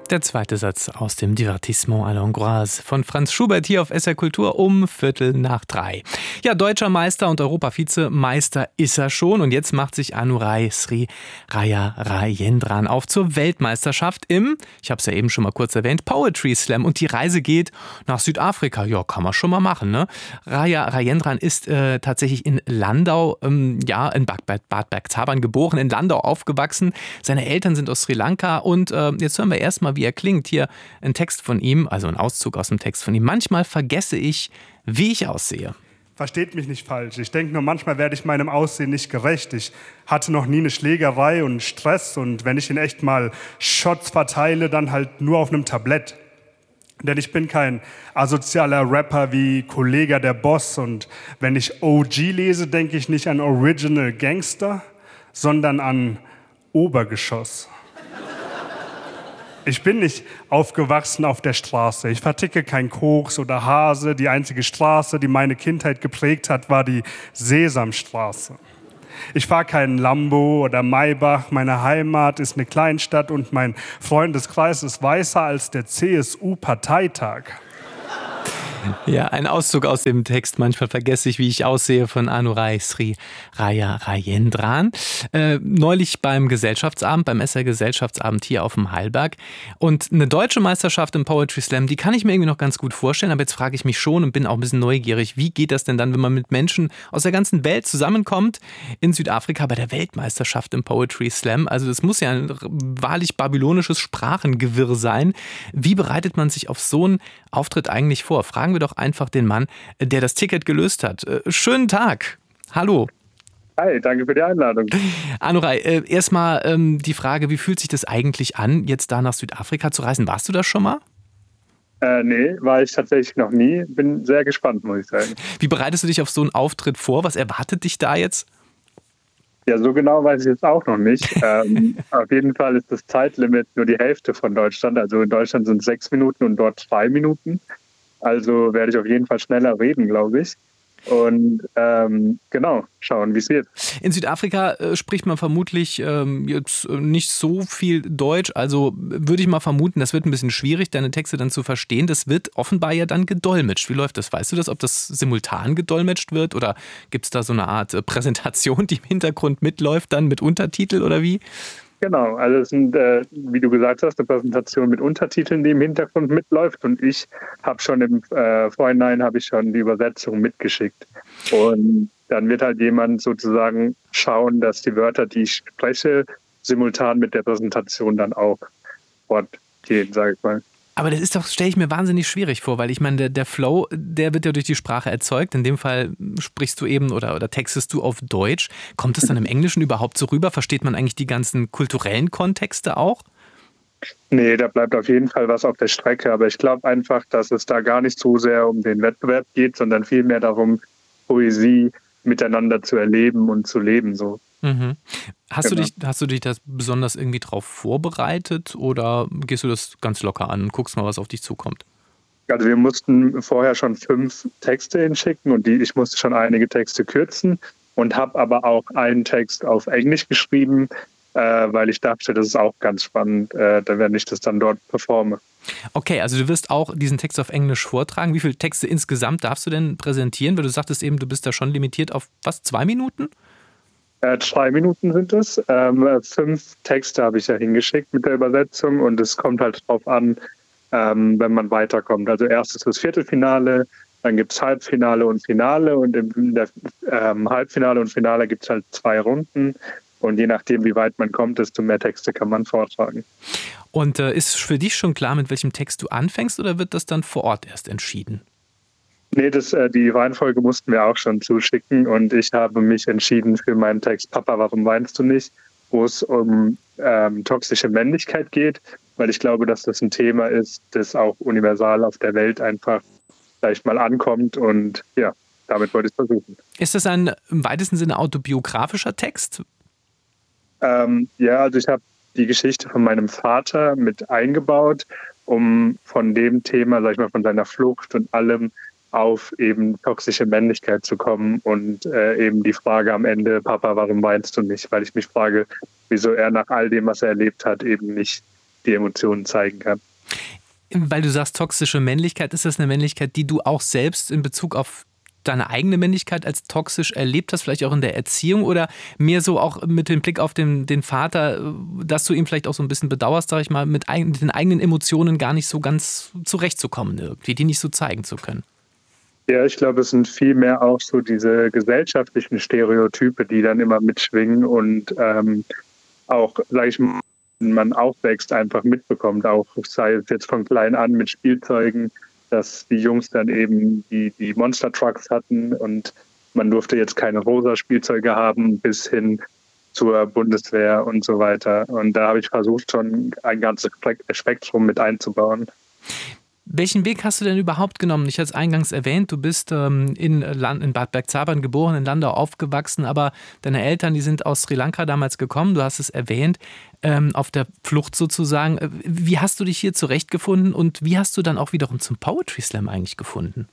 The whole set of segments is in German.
Der zweite Satz aus dem Divertissement à l'Hongroise von Franz Schubert hier auf SR Kultur um 2:45. Ja, deutscher Meister und Europa-Vizemeister ist er schon. Und jetzt macht sich Anurai Sri Rajendran auf zur Weltmeisterschaft im, ich habe es ja eben schon mal kurz erwähnt, Poetry Slam. Und die Reise geht nach Südafrika. Ja, kann man schon mal machen, ne? Rajendran ist tatsächlich in Landau, in Bad Bergzabern geboren, in Landau aufgewachsen. Seine Eltern sind aus Sri Lanka und jetzt hören wir erstmal, wie er klingt. Hier ein Text von ihm, also ein Auszug aus dem Text von ihm. Manchmal vergesse ich, wie ich aussehe. Versteht mich nicht falsch. Ich denke nur, manchmal werde ich meinem Aussehen nicht gerecht. Ich hatte noch nie eine Schlägerei und Stress. Und wenn ich in echt mal Shots verteile, dann halt nur auf einem Tablett. Denn ich bin kein asozialer Rapper wie Kollega der Boss. Und wenn ich OG lese, denke ich nicht an Original Gangster, sondern an Obergeschoss. Ich bin nicht aufgewachsen auf der Straße. Ich verticke kein Koks oder Hase. Die einzige Straße, die meine Kindheit geprägt hat, war die Sesamstraße. Ich fahre keinen Lambo oder Maybach. Meine Heimat ist eine Kleinstadt und mein Freundeskreis ist weißer als der CSU-Parteitag. Ja, ein Auszug aus dem Text. Manchmal vergesse ich, wie ich aussehe, von Anurai Sri Rajendran. Neulich beim Gesellschaftsabend, beim SR Gesellschaftsabend hier auf dem Heilberg. Und eine deutsche Meisterschaft im Poetry Slam, die kann ich mir irgendwie noch ganz gut vorstellen. Aber jetzt frage ich mich schon und bin auch ein bisschen neugierig, wie geht das denn dann, wenn man mit Menschen aus der ganzen Welt zusammenkommt in Südafrika bei der Weltmeisterschaft im Poetry Slam? Also das muss ja ein wahrlich babylonisches Sprachengewirr sein. Wie bereitet man sich auf so einen Auftritt eigentlich vor? Fragen wir doch einfach den Mann, der das Ticket gelöst hat. Schönen Tag. Hallo. Hi, danke für die Einladung. Anurai, erstmal die Frage, wie fühlt sich das eigentlich an, jetzt da nach Südafrika zu reisen? Warst du da schon mal? Nee, war ich tatsächlich noch nie. Bin sehr gespannt, muss ich sagen. Wie bereitest du dich auf so einen Auftritt vor? Was erwartet dich da jetzt? Ja, so genau weiß ich jetzt auch noch nicht. Auf jeden Fall ist das Zeitlimit nur die Hälfte von Deutschland. Also in Deutschland sind es 6 Minuten und dort 2 Minuten. Also werde ich auf jeden Fall schneller reden, glaube ich. Und schauen, wie es wird. In Südafrika spricht man vermutlich jetzt nicht so viel Deutsch. Also würde ich mal vermuten, das wird ein bisschen schwierig, deine Texte dann zu verstehen. Das wird offenbar ja dann gedolmetscht. Wie läuft das? Weißt du das, ob das simultan gedolmetscht wird? Oder gibt es da so eine Art Präsentation, die im Hintergrund mitläuft, dann mit Untertitel oder wie? Genau, also es sind, wie du gesagt hast, eine Präsentation mit Untertiteln, die im Hintergrund mitläuft. Und ich habe schon im Vorhinein die Übersetzung mitgeschickt. Und dann wird halt jemand sozusagen schauen, dass die Wörter, die ich spreche, simultan mit der Präsentation dann auch fortgehen, sage ich mal. Aber das ist doch, stelle ich mir wahnsinnig schwierig vor, weil ich meine, der Flow, der wird ja durch die Sprache erzeugt. In dem Fall sprichst du eben oder textest du auf Deutsch. Kommt es dann im Englischen überhaupt so rüber? Versteht man eigentlich die ganzen kulturellen Kontexte auch? Nee, da bleibt auf jeden Fall was auf der Strecke. Aber ich glaube einfach, dass es da gar nicht so sehr um den Wettbewerb geht, sondern vielmehr darum, Poesie miteinander zu erleben und zu leben. So. Mhm. Hast du dich das besonders irgendwie drauf vorbereitet oder gehst du das ganz locker an und guckst mal, was auf dich zukommt? Also wir mussten vorher schon 5 Texte hinschicken und ich musste schon einige Texte kürzen und habe aber auch einen Text auf Englisch geschrieben, weil ich dachte, das ist auch ganz spannend, wenn ich das dann dort performe. Okay, also du wirst auch diesen Text auf Englisch vortragen. Wie viele Texte insgesamt darfst du denn präsentieren? Weil du sagtest eben, du bist da schon limitiert auf was, 2 Minuten? 2 Minuten sind es. 5 Texte habe ich ja hingeschickt mit der Übersetzung und es kommt halt drauf an, wenn man weiterkommt. Also erst ist das Viertelfinale, dann gibt es Halbfinale und Finale und im Halbfinale und Finale gibt es halt 2 Runden und je nachdem, wie weit man kommt, desto mehr Texte kann man vortragen. Und ist für dich schon klar, mit welchem Text du anfängst oder wird das dann vor Ort erst entschieden? Nee, die Reihenfolge mussten wir auch schon zuschicken und ich habe mich entschieden für meinen Text Papa, warum weinst du nicht?, wo es um toxische Männlichkeit geht, weil ich glaube, dass das ein Thema ist, das auch universal auf der Welt einfach vielleicht mal ankommt und ja, damit wollte ich es versuchen. Ist das ein im weitesten Sinne autobiografischer Text? Ja, also ich habe die Geschichte von meinem Vater mit eingebaut, um von dem Thema, sag ich mal, von seiner Flucht und allem auf eben toxische Männlichkeit zu kommen und eben die Frage am Ende, Papa, warum weinst du nicht? Weil ich mich frage, wieso er nach all dem, was er erlebt hat, eben nicht die Emotionen zeigen kann. Weil du sagst, toxische Männlichkeit, ist das eine Männlichkeit, die du auch selbst in Bezug auf deine eigene Männlichkeit als toxisch erlebt hast, vielleicht auch in der Erziehung oder mehr so auch mit dem Blick auf den Vater, dass du ihn vielleicht auch so ein bisschen bedauerst, sag ich mal, mit den eigenen Emotionen gar nicht so ganz zurechtzukommen irgendwie, die nicht so zeigen zu können? Ja, ich glaube, es sind vielmehr auch so diese gesellschaftlichen Stereotype, die dann immer mitschwingen und auch, sage ich mal, man aufwächst, einfach mitbekommt, auch sei es jetzt von klein an mit Spielzeugen, dass die Jungs dann eben die Monster Trucks hatten und man durfte jetzt keine rosa Spielzeuge haben, bis hin zur Bundeswehr und so weiter. Und da habe ich versucht, schon ein ganzes Spektrum mit einzubauen. Welchen Weg hast du denn überhaupt genommen? Ich hatte es eingangs erwähnt, du bist in Bad Bergzabern geboren, in Landau aufgewachsen, aber deine Eltern, die sind aus Sri Lanka damals gekommen, du hast es erwähnt, auf der Flucht sozusagen. Wie hast du dich hier zurechtgefunden und wie hast du dann auch wiederum zum Poetry Slam eigentlich gefunden?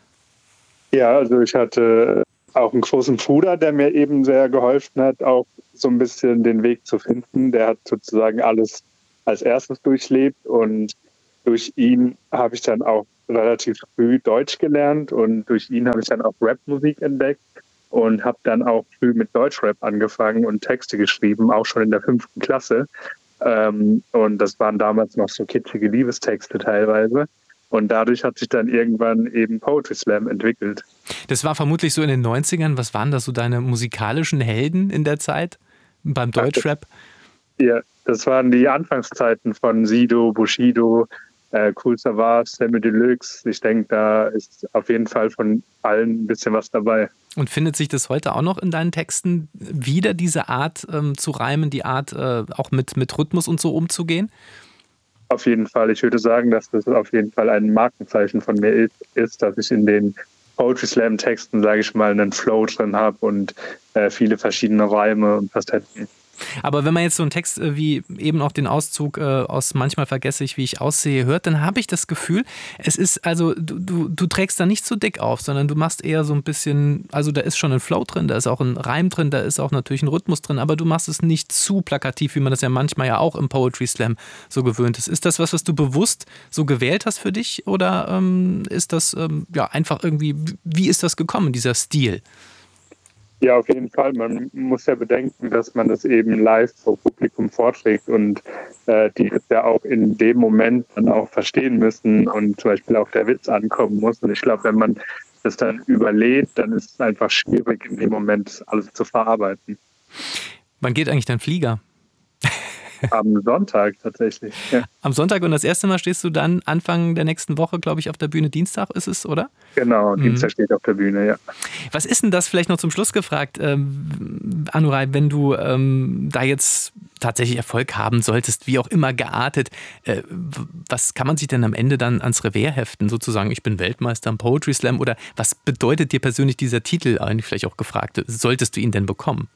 Ja, also ich hatte auch einen großen Bruder, der mir eben sehr geholfen hat, auch so ein bisschen den Weg zu finden. Der hat sozusagen alles als erstes durchlebt und durch ihn habe ich dann auch relativ früh Deutsch gelernt und durch ihn habe ich dann auch Rapmusik entdeckt und habe dann auch früh mit Deutschrap angefangen und Texte geschrieben, auch schon in der 5. Klasse. Und das waren damals noch so kitschige Liebestexte teilweise. Und dadurch hat sich dann irgendwann eben Poetry Slam entwickelt. Das war vermutlich so in den 90ern. Was waren da so deine musikalischen Helden in der Zeit beim Deutschrap? Ja, das waren die Anfangszeiten von Sido, Bushido, Kool Savas, Samy Deluxe. Ich denke, da ist auf jeden Fall von allen ein bisschen was dabei. Und findet sich das heute auch noch in deinen Texten wieder, diese Art zu reimen, die Art auch mit Rhythmus und so umzugehen? Auf jeden Fall. Ich würde sagen, dass das auf jeden Fall ein Markenzeichen von mir ist, dass ich in den Poetry Slam Texten, sage ich mal, einen Flow drin habe und viele verschiedene Reime und Facetten. Aber wenn man jetzt so einen Text wie eben auch den Auszug aus Manchmal vergesse ich, wie ich aussehe, hört, dann habe ich das Gefühl, es ist also, du trägst da nicht so dick auf, sondern du machst eher so ein bisschen, also da ist schon ein Flow drin, da ist auch ein Reim drin, da ist auch natürlich ein Rhythmus drin, aber du machst es nicht zu plakativ, wie man das ja manchmal ja auch im Poetry Slam so gewöhnt ist. Ist das was du bewusst so gewählt hast für dich oder ist das ja einfach irgendwie, wie ist das gekommen, dieser Stil? Ja, auf jeden Fall. Man muss ja bedenken, dass man das eben live vor Publikum vorträgt und die es ja auch in dem Moment dann auch verstehen müssen und zum Beispiel auch der Witz ankommen muss. Und ich glaube, wenn man das dann überlädt, dann ist es einfach schwierig, in dem Moment alles zu verarbeiten. Wann geht eigentlich dein Flieger? Am Sonntag tatsächlich. Ja. Am Sonntag und das erste Mal stehst du dann Anfang der nächsten Woche, glaube ich, auf der Bühne. Dienstag ist es, oder? Genau, Dienstag steht auf der Bühne, ja. Was ist denn das, vielleicht noch zum Schluss gefragt, Anurai, wenn du da jetzt tatsächlich Erfolg haben solltest, wie auch immer geartet, was kann man sich denn am Ende dann ans Revers heften, sozusagen, ich bin Weltmeister im Poetry Slam oder was bedeutet dir persönlich dieser Titel, eigentlich vielleicht auch gefragt, solltest du ihn denn bekommen?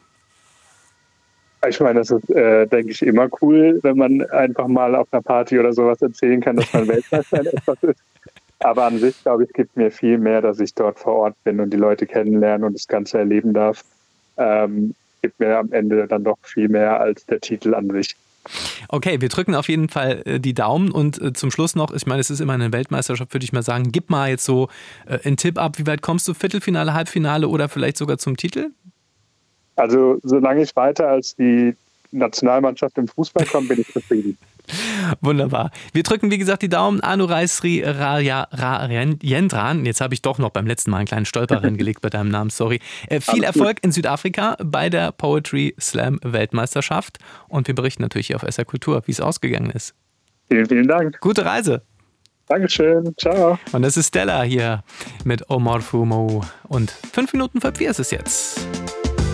Ich meine, das ist, denke ich, immer cool, wenn man einfach mal auf einer Party oder sowas erzählen kann, dass man Weltmeister in etwas ist. Aber an sich, glaube ich, gibt mir viel mehr, dass ich dort vor Ort bin und die Leute kennenlernen und das Ganze erleben darf. Gibt mir am Ende dann doch viel mehr als der Titel an sich. Okay, wir drücken auf jeden Fall die Daumen und zum Schluss noch, ich meine, es ist immer eine Weltmeisterschaft, würde ich mal sagen, gib mal jetzt so einen Tipp ab, wie weit kommst du, Viertelfinale, Halbfinale oder vielleicht sogar zum Titel? Also solange ich weiter als die Nationalmannschaft im Fußball komme, bin ich zufrieden. Wunderbar. Wir drücken, wie gesagt, die Daumen. Anurai Srirajendran. Jetzt habe ich doch noch beim letzten Mal einen kleinen Stolper reingelegt bei deinem Namen, sorry. Viel Erfolg in Südafrika bei der Poetry Slam Weltmeisterschaft. Und wir berichten natürlich hier auf SR Kultur, wie es ausgegangen ist. Vielen, vielen Dank. Gute Reise. Dankeschön. Ciao. Und das ist Stella hier mit Omar Fumo. Und 5 Minuten vor 4 ist es jetzt.